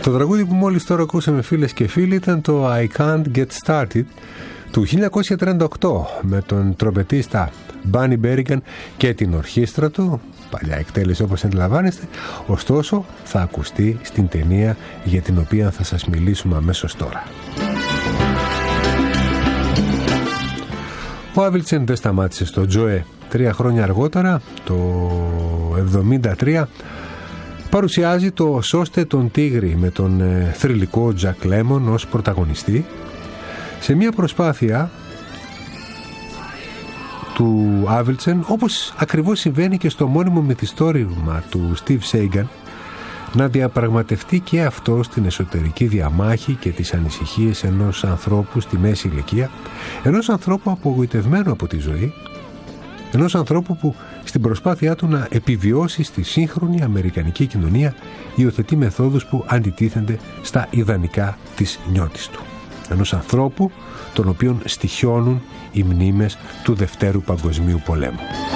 Το τραγούδι που μόλις τώρα ακούσαμε, φίλες και φίλοι, ήταν το I Can't Get Started του 1938 με τον τρομπετίστα Bunny Berrigan και την ορχήστρα του. Παλιά εκτέλεση όπως αντιλαμβάνεστε, ωστόσο θα ακουστεί στην ταινία για την οποία θα σας μιλήσουμε αμέσως τώρα. Ο Άβιλτσεν δεν σταμάτησε στο Τζοέ. 3 χρόνια αργότερα, το 1973, παρουσιάζει το «Σώστε τον Τίγρη» με τον θρυλικό Τζακ Λέμον ως πρωταγωνιστή, σε μια προσπάθεια του Άβιλτσεν, όπως ακριβώς συμβαίνει και στο μόνιμο μυθιστόρημα του Στιβ Σέιγκαν, να διαπραγματευτεί και αυτό στην εσωτερική διαμάχη και τις ανησυχίες ενός ανθρώπου στη μέση ηλικία, ενός ανθρώπου απογοητευμένου από τη ζωή, ενός ανθρώπου που στην προσπάθειά του να επιβιώσει στη σύγχρονη αμερικανική κοινωνία υιοθετεί μεθόδους που αντιτίθενται στα ιδανικά της νιώτης του. Ενός ανθρώπου τον οποίον στοιχιώνουν οι μνήμες του Δευτέρου Παγκοσμίου Πολέμου.